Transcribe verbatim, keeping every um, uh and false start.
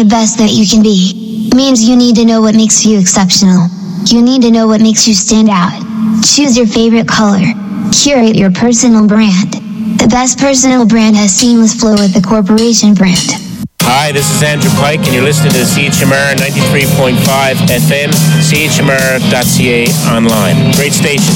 best that you can be means you need to know what makes you exceptional. You need to know what makes you stand out. Choose your favorite color. Curate your personal brand. The best personal brand has seamless flow with the corporation brand. Hi, this is Andrew Pike, and you're listening to C H M R ninety-three point five F M, C H M R dot C A online. Great station.